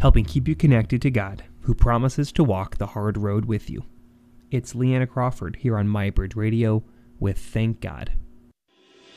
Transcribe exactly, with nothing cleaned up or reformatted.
helping keep you connected to God, who promises to walk the hard road with you. It's Leanna Crawford here on MyBridge Radio with Thank God.